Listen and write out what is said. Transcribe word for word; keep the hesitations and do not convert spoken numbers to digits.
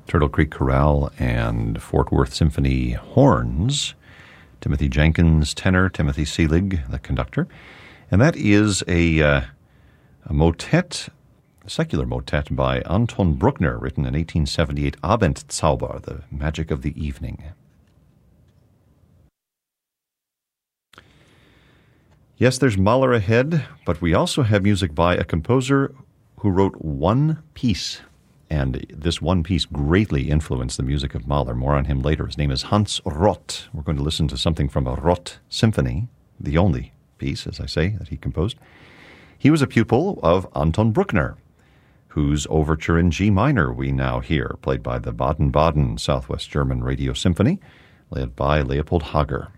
Turtle Creek Chorale and Fort Worth Symphony horns, Timothy Jenkins, tenor, Timothy Seelig, the conductor. And that is a, uh, a motet, a secular motet by Anton Bruckner, written in eighteen seventy-eight, Abendzauber, the magic of the evening. Yes, there's Mahler ahead, but we also have music by a composer who wrote one piece. And this one piece greatly influenced the music of Mahler. More on him later. His name is Hans Roth. We're going to listen to something from a Roth symphony, the only piece, as I say, that he composed. He was a pupil of Anton Bruckner, whose overture in G minor we now hear, played by the Baden-Baden Southwest German Radio Symphony, led by Leopold Hager.